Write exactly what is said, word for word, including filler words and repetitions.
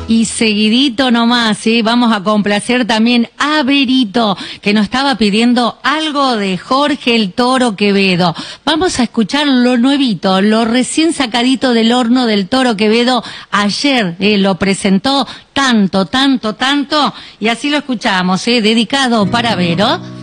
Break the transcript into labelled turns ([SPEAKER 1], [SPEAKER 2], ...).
[SPEAKER 1] Y seguidito nomás, ¿eh? Vamos a complacer también a Berito, que nos estaba pidiendo algo de Jorge el Toro Quevedo. Vamos a escuchar lo nuevito, lo recién sacadito del horno del Toro Quevedo. Ayer eh, lo presentó tanto, tanto, tanto, y así lo escuchamos, ¿eh? Dedicado para Vero.